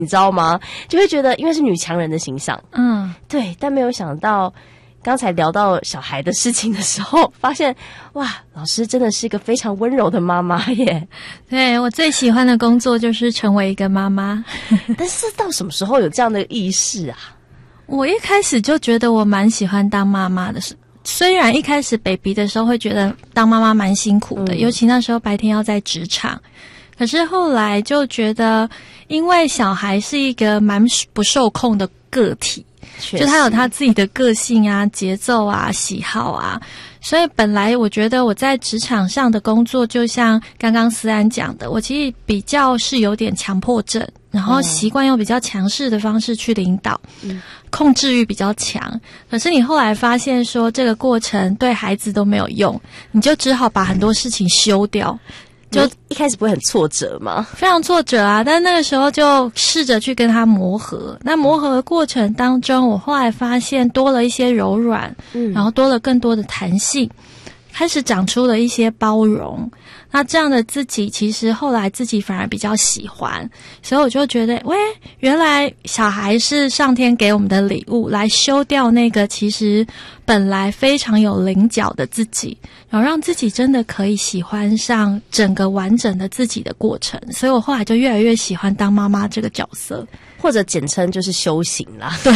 你知道吗？就会觉得因为是女强人的形象，对，但没有想到刚才聊到小孩的事情的时候，发现哇，老师真的是一个非常温柔的妈妈耶。 对，我最喜欢的工作就是成为一个妈妈。 但是到什么时候有这样的意识啊？ 我一开始就觉得我蛮喜欢当妈妈的，虽然一开始 baby 的时候会觉得当妈妈蛮辛苦的，尤其那时候白天要在职场，可是后来就觉得，因为小孩是一个蛮不受控的个体，就他有他自己的个性啊、节奏啊、喜好啊，所以本来我觉得我在职场上的工作，就像刚刚思安讲的，我其实比较是有点强迫症，然后习惯用比较强势的方式去领导，控制欲比较强。可是你后来发现说，这个过程对孩子都没有用，你就只好把很多事情修掉。 就一开始不会很挫折吗？ 非常挫折啊，但那个时候就试着去跟他磨合。那磨合的过程当中，我后来发现多了一些柔软，然后多了更多的弹性，开始长出了一些包容。那这样的自己，其实后来自己反而比较喜欢，所以我就觉得，喂，原来小孩是上天给我们的礼物，来修掉那个其实本来非常有棱角的自己，然后让自己真的可以喜欢上整个完整的自己的过程。所以我后来就越来越喜欢当妈妈这个角色， 或者简称就是修行啦。对。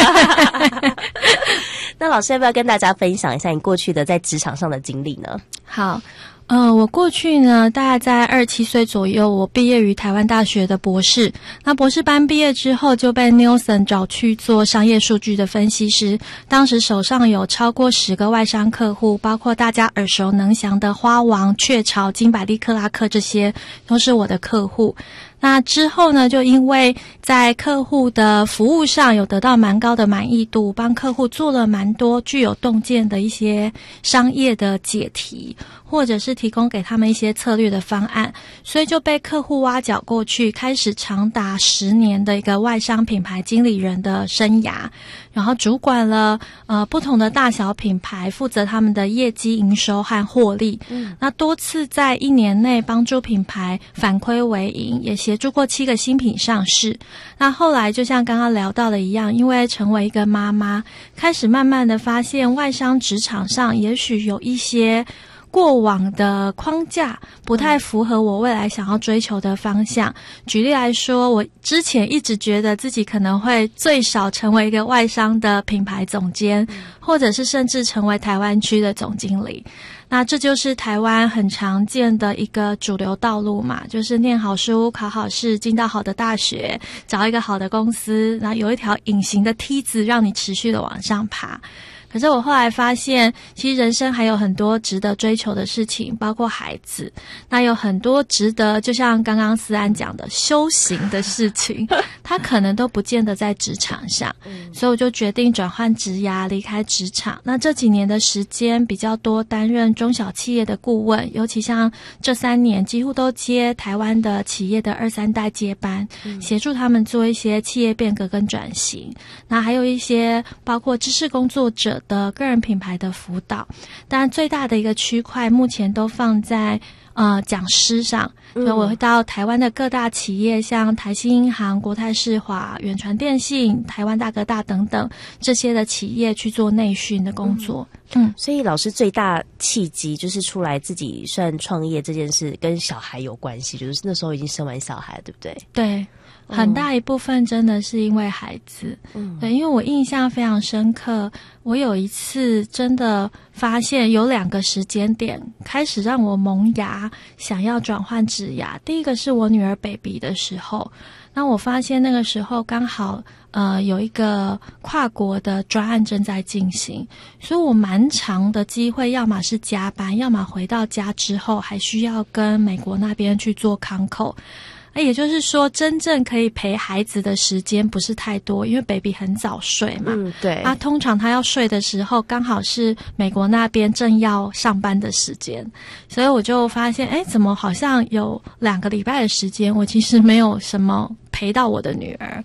那老师要不要跟大家分享一下你过去的在职场上的经历呢？ 好。我过去呢，大概在27岁左右，我毕业于台湾大学的博士。那博士班毕业之后，就被 Nielsen 找去做商业数据的分析师。当时手上有超过10个外商客户，包括大家耳熟能详的花王、雀巢、金百利、克拉克，这些都是我的客户。那之后呢，就因为在客户的服务上有得到蛮高的满意度，帮客户做了蛮多具有洞见的一些商业的解题，或者是提供给他们一些策略的方案，所以就被客户挖角过去，开始长达10年的一个外商品牌经理人的生涯，然后主管了不同的大小品牌，负责他们的业绩、营收和获利。那多次在1年内帮助品牌反亏为盈，也协助过7个新品上市。那后来就像刚刚聊到的一样，因为成为一个妈妈，开始慢慢的发现外商职场上也许有一些过往的框架不太符合我未来想要追求的方向。举例来说，我之前一直觉得自己可能会最少成为一个外商的品牌总监，或者是甚至成为台湾区的总经理。那这就是台湾很常见的一个主流道路嘛，就是念好书、考好试、进到好的大学，找一个好的公司，然后有一条隐形的梯子让你持续的往上爬。可是我后来发现，其实人生还有很多值得追求的事情，包括孩子。那有很多值得，就像刚刚思安讲的，修行的事情，它可能都不见得在职场上。所以我就决定转换职涯，离开职场。那这几年的时间比较多担任中小企业的顾问，尤其像这3年几乎都接台湾的企业的2、3代接班，协助他们做一些企业变革跟转型。那还有一些包括知识工作者的个人品牌的辅导，当然最大的一个区块目前都放在讲师上。所以我会到台湾的各大企业，像台新银行、国泰世华、远传电信、台湾大哥大等等这些的企业去做内训的工作。 所以老师最大契机就是出来自己算创业这件事跟小孩有关系，就是那时候已经生完小孩，对不对？ 对，很大一部分真的是因为孩子。对，因为我印象非常深刻，我有一次真的发现有2个时间点开始让我萌芽，想要转换职涯。第一个是我女儿 baby 的时候，那我发现那个时候刚好有一个跨国的专案正在进行，所以我蛮长的机会，要么是加班，要么回到家之后还需要跟美国那边去做康扣。也就是说，真正可以陪孩子的时间不是太多，因为 baby 很早睡嘛。 对。 通常他要睡的时候，刚好是美国那边正要上班的时间，所以我就发现，怎么好像有2个礼拜的时间，我其实没有什么陪到我的女儿。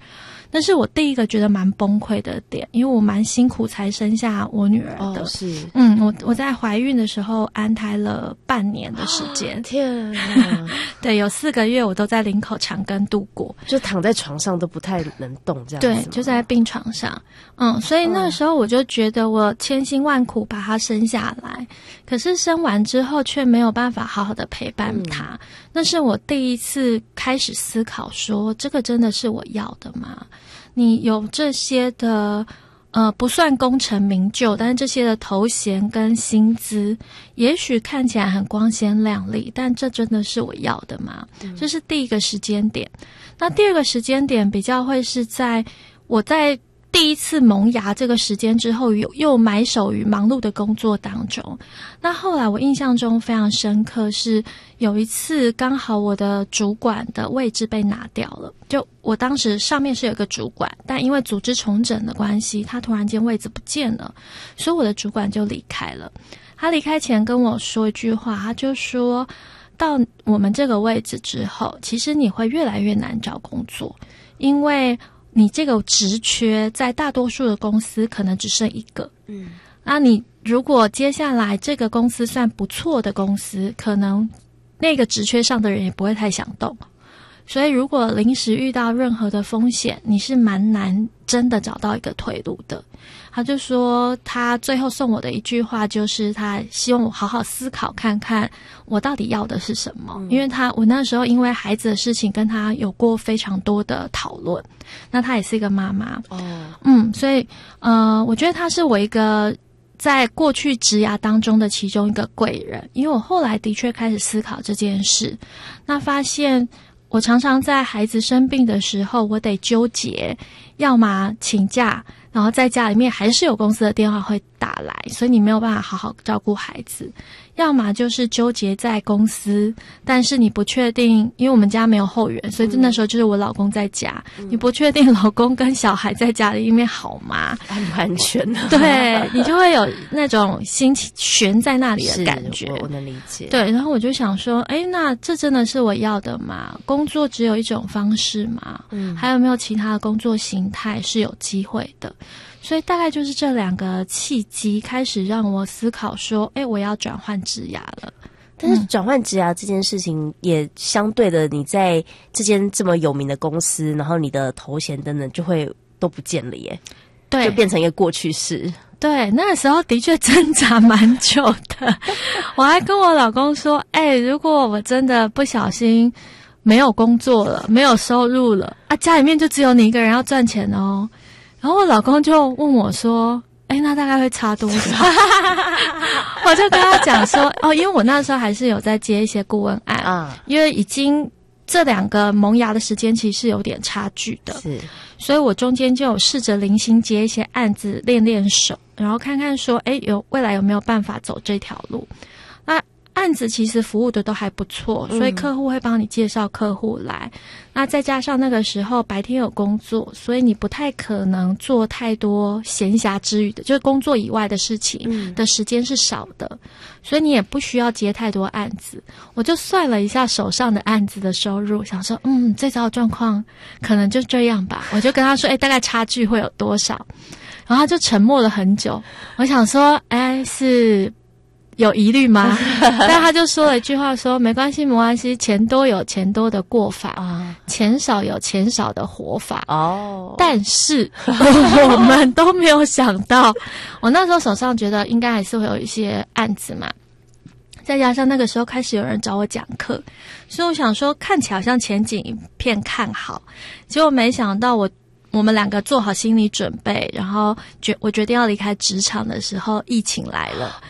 那是我第一个觉得蛮崩溃的点，因为我蛮辛苦才生下我女儿的。 是， 我在怀孕的时候安胎了半年的时间。 天啊！ 对，有4个月我都在林口长庚度过， 就躺在床上都不太能动这样子。 对，就在病床上。所以那时候我就觉得我千辛万苦把她生下来，可是生完之后却没有办法好好的陪伴她。那是我第一次开始思考说，这个真的是我要的吗？你有这些的不算功成名就，但是这些的头衔跟薪资也许看起来很光鲜亮丽，但这真的是我要的吗？这是第一个时间点。那第二个时间点比较会是在我在第一次萌芽这个时间之后，又埋首于忙碌的工作当中。那后来我印象中非常深刻是有一次刚好我的主管的位置被拿掉了，就我当时上面是有个主管，但因为组织重整的关系，他突然间位置不见了，所以我的主管就离开了。他离开前跟我说一句话，他就说到我们这个位置之后，其实你会越来越难找工作，因为你这个职缺在大多数的公司可能只剩1个。那你如果接下来这个公司算不错的公司，可能那个职缺上的人也不会太想动。所以如果临时遇到任何的风险，你是蛮难真的找到一个退路的。他就说他最后送我的一句话就是他希望我好好思考看看我到底要的是什么。因为我那时候因为孩子的事情跟他有过非常多的讨论，那他也是一个妈妈。所以我觉得他是我一个在过去职涯当中的其中一个贵人，因为我后来的确开始思考这件事，那发现我常常在孩子生病的时候，我得纠结，要么请假，然后在家里面还是有公司的电话会打来，所以你没有办法好好照顾孩子；要么就是纠结在公司，但是你不确定，因为我们家没有后援，所以那时候就是我老公在家，你不确定老公跟小孩在家里面好吗？ 安不安全呢？ 对，你就会有那种心情悬在那里的感觉。 我能理解。 对，然后我就想说，那这真的是我要的吗？工作只有一种方式吗？还有没有其他的工作形态是有机会的？所以大概就是这2个契机开始让我思考说，我要转换职涯了。 但是转换职涯这件事情也相对的，你在这间这么有名的公司，然后你的头衔等等就会都不见了耶。对，就变成一个过去式。 对，那个时候的确挣扎蛮久的。我还跟我老公说，如果我真的不小心没有工作了，没有收入了家里面就只有你一个人要赚钱哦。然后我老公就问我说，那大概会差多少？我就跟他讲说，因为我那时候还是有在接一些顾问案因为已经这2个萌芽的时间其实是有点差距的，是，所以我中间就有试着零星接一些案子练练手，然后看看说，未来有没有办法走这条路。那案子其实服务的都还不错，所以客户会帮你介绍客户来。那再加上那个时候白天有工作，所以你不太可能做太多闲暇之余的，就是工作以外的事情的时间是少的，所以你也不需要接太多案子。我就算了一下手上的案子的收入，想说这招的状况可能就这样吧。我就跟他说大概差距会有多少，然后他就沉默了很久。我想说是有疑虑吗？但他就说了一句话说，没关系没关系，钱多有钱多的过法钱少有钱少的活法但是我们都没有想到，我那时候手上觉得应该还是会有一些案子嘛，再加上那个时候开始有人找我讲课，所以我想说看起来好像前景一片看好，结果没想到我们2个做好心理准备，然后我决定要离开职场的时候，疫情来了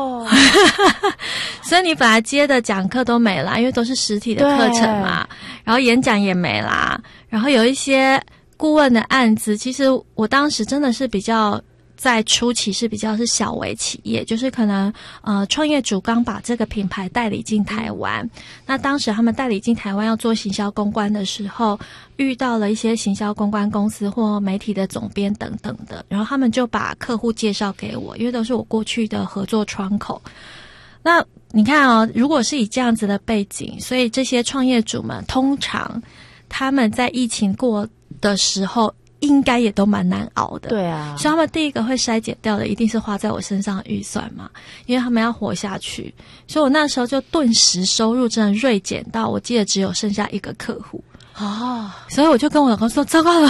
所以你本来接的讲课都没啦，因为都是实体的课程嘛，然后演讲也没啦，然后有一些顾问的案子，其实我当时真的是比较在初期是比较是小微企业，就是可能创业主刚把这个品牌代理进台湾，那当时他们代理进台湾要做行销公关的时候，遇到了一些行销公关公司或媒体的总编等等的，然后他们就把客户介绍给我，因为都是我过去的合作窗口。那你看如果是以这样子的背景，所以这些创业主们通常他们在疫情过的时候应该也都蛮难熬的。 对啊， 所以他们第一个会筛减掉的一定是花在我身上的预算嘛，因为他们要活下去。所以我那时候就顿时收入真的锐减到，我记得只有剩下一个客户。所以我就跟我老公说，糟糕了，